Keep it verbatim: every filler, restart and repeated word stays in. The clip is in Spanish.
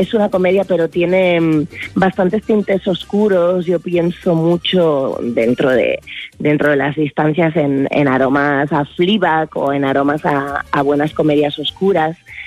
es una comedia, pero tiene mm, bastantes tintes oscuros. Yo pienso mucho dentro de dentro de las distancias en, en aromas a Fleabag o en aromas a, a buenas comedias oscuras.